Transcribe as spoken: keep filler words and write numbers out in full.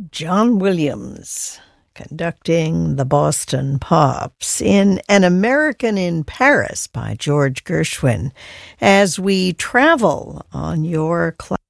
John Williams conducting the Boston Pops in An American in Paris by George Gershwin as we travel on your class.